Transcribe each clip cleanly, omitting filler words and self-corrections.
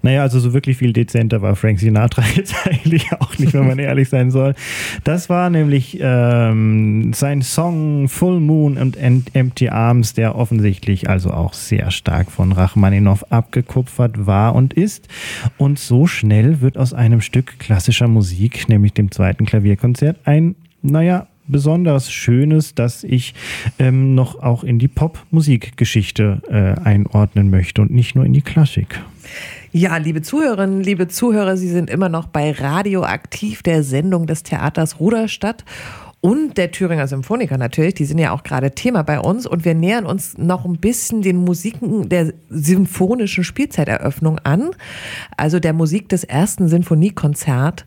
Naja, also so wirklich viel dezenter war Frank Sinatra jetzt eigentlich auch nicht, wenn man ehrlich sein soll. Das war nämlich sein Song Full Moon und Empty Arms, der offensichtlich also auch sehr stark von Rachmaninow abgekupfert war und ist. Und so schnell wird aus einem Stück klassischer Musik, nämlich dem zweiten Klavierkonzert, ein, besonders Schönes, das ich noch auch in die Pop-Musikgeschichte einordnen möchte und nicht nur in die Klassik. Ja, liebe Zuhörerinnen, liebe Zuhörer, Sie sind immer noch bei Radioaktiv, der Sendung des Theaters Ruderstadt und der Thüringer Symphoniker natürlich. Die sind ja auch gerade Thema bei uns und wir nähern uns noch ein bisschen den Musiken der symphonischen Spielzeiteröffnung an, also der Musik des ersten Sinfoniekonzerts.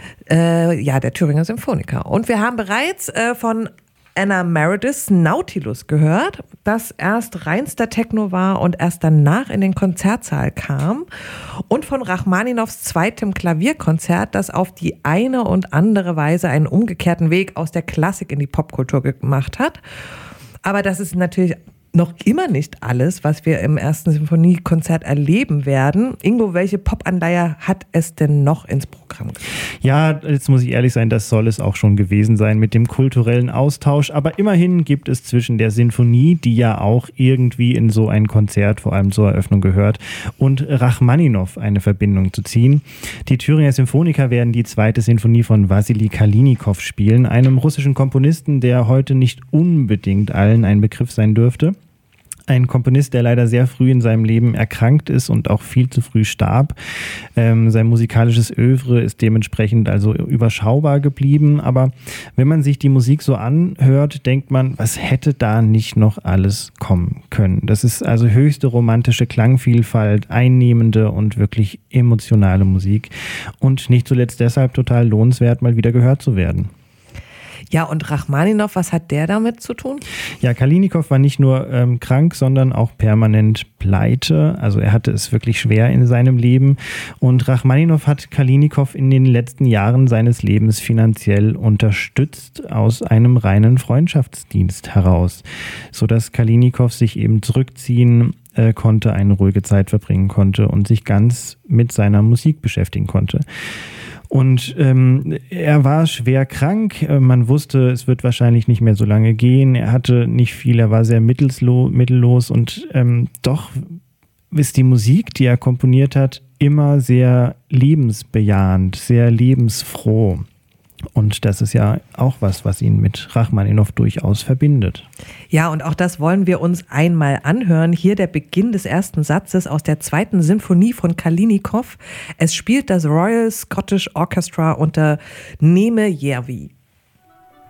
Der Thüringer Symphoniker. Und wir haben bereits von Anna Merediths Nautilus gehört, das erst reinster Techno war und erst danach in den Konzertsaal kam. Und von Rachmaninows zweitem Klavierkonzert, das auf die eine und andere Weise einen umgekehrten Weg aus der Klassik in die Popkultur gemacht hat. Aber das ist natürlich noch immer nicht alles, was wir im ersten Symphoniekonzert erleben werden. Ingo, welche Popanleihe hat es denn noch ins Programm gebracht? Ja, jetzt muss ich ehrlich sein, das soll es auch schon gewesen sein mit dem kulturellen Austausch. Aber immerhin gibt es zwischen der Sinfonie, die ja auch irgendwie in so ein Konzert, vor allem zur Eröffnung gehört, und Rachmaninow eine Verbindung zu ziehen. Die Thüringer Symphoniker werden die zweite Sinfonie von Wassily Kalynikow spielen, einem russischen Komponisten, der heute nicht unbedingt allen ein Begriff sein dürfte. Ein Komponist, der leider sehr früh in seinem Leben erkrankt ist und auch viel zu früh starb. Sein musikalisches Œuvre ist dementsprechend also überschaubar geblieben. Aber wenn man sich die Musik so anhört, denkt man, was hätte da nicht noch alles kommen können? Das ist also höchste romantische Klangvielfalt, einnehmende und wirklich emotionale Musik. Und nicht zuletzt deshalb total lohnenswert, mal wieder gehört zu werden. Ja, und Rachmaninow, was hat der damit zu tun? Ja, Kalynikow war nicht nur krank, sondern auch permanent pleite. Also er hatte es wirklich schwer in seinem Leben. Und Rachmaninow hat Kalynikow in den letzten Jahren seines Lebens finanziell unterstützt aus einem reinen Freundschaftsdienst heraus, sodass Kalynikow sich eben zurückziehen konnte, eine ruhige Zeit verbringen konnte und sich ganz mit seiner Musik beschäftigen konnte. Und er war schwer krank. Man wusste, es wird wahrscheinlich nicht mehr so lange gehen. Er hatte nicht viel, er war sehr mittellos. Und doch ist die Musik, die er komponiert hat, immer sehr lebensbejahend, sehr lebensfroh. Und das ist ja auch was ihn mit Rachmaninow durchaus verbindet. Ja, und auch das wollen wir uns einmal anhören. Hier der Beginn des ersten Satzes aus der zweiten Sinfonie von Kalynikow. Es spielt das Royal Scottish Orchestra unter Neme Järvi.